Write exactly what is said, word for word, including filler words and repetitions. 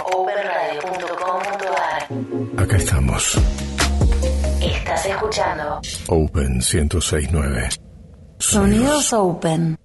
open radio punto com punto a r. Acá estamos. Estás escuchando Open ciento seis punto nueve. Sonidos Open.